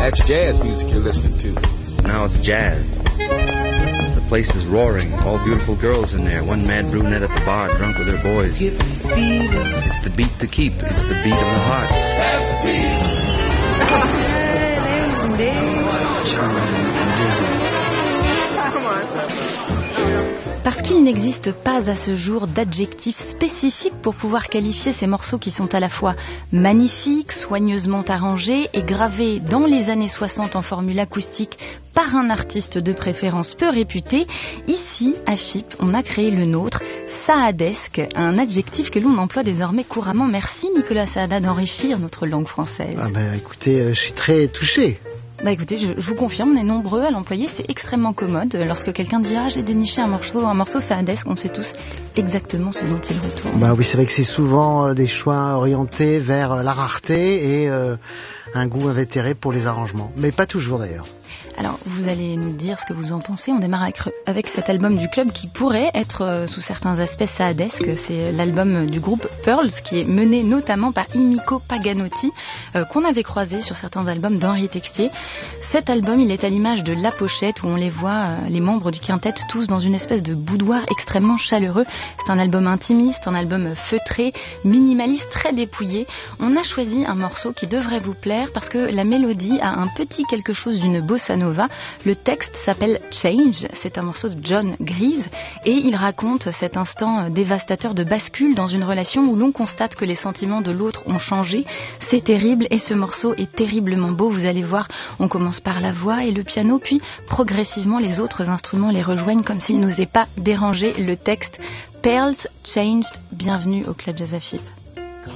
That's jazz music you're listening to. Now it's jazz. The place is roaring. All beautiful girls in there. One mad brunette at the bar, drunk with her boys. It's the beat to keep. It's the beat of the heart. Parce qu'il n'existe pas à ce jour d'adjectifs spécifiques pour pouvoir qualifier ces morceaux qui sont à la fois magnifiques, soigneusement arrangés et gravés dans les années 60 en formule acoustique par un artiste de préférence peu réputé, ici, à FIP, on a créé le nôtre, saadesque, un adjectif que l'on emploie désormais couramment. Merci Nicolas Saada d'enrichir notre langue française. Ah ben écoutez, je suis très touché. Bah écoutez, je vous confirme, on est nombreux à l'employer, c'est extrêmement commode. Lorsque quelqu'un dit « Ah, j'ai déniché un morceau saadesque », on sait tous exactement ce dont il retourne. Bah oui, c'est vrai que c'est souvent des choix orientés vers la rareté et un goût invétéré pour les arrangements. Mais pas toujours d'ailleurs. Alors, vous allez nous dire ce que vous en pensez. On démarre avec cet album du club qui pourrait être, sous certains aspects, saadesque. C'est l'album du groupe Pearls, qui est mené notamment par Imiko Paganotti, qu'on avait croisé sur certains albums d'Henri Texier. Cet album, il est à l'image de la pochette, où on les voit, les membres du quintet, tous dans une espèce de boudoir extrêmement chaleureux. C'est un album intimiste, un album feutré, minimaliste, très dépouillé. On a choisi un morceau qui devrait vous plaire, parce que la mélodie a un petit quelque chose d'une bossa nova. Le texte s'appelle Change, c'est un morceau de John Greaves et il raconte cet instant dévastateur de bascule dans une relation où l'on constate que les sentiments de l'autre ont changé. C'est terrible et ce morceau est terriblement beau. Vous allez voir, on commence par la voix et le piano, puis progressivement les autres instruments les rejoignent comme s'ils nous aient pas dérangé le texte. Pearls Changed, bienvenue au Club Jazz à FIP.